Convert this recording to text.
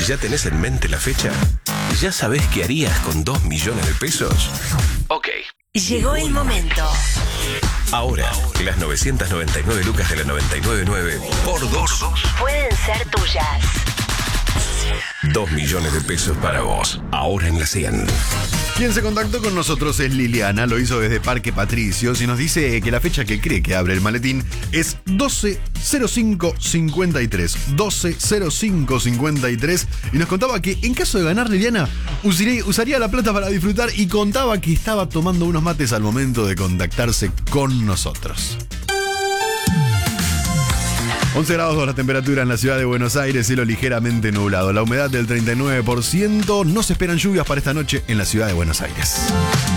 ¿Ya tenés en mente la fecha? ¿Ya sabés qué harías con 2 millones de pesos? Ok. Llegó el momento. Ahora, las 999 lucas de la 999 por 2 Pueden ser tuyas. 2 millones de pesos para vos. Ahora en la 100. Quien se contactó con nosotros es Liliana, lo hizo desde Parque Patricios y nos dice que la fecha que cree que abre el maletín es 12/05/53. 12/05/53. Y nos contaba que en caso de ganar, Liliana usaría la plata para disfrutar y contaba que estaba tomando unos mates al momento de contactarse con nosotros. 11 grados la temperatura en la ciudad de Buenos Aires, cielo ligeramente nublado, la humedad del 39%, no se esperan lluvias para esta noche en la ciudad de Buenos Aires.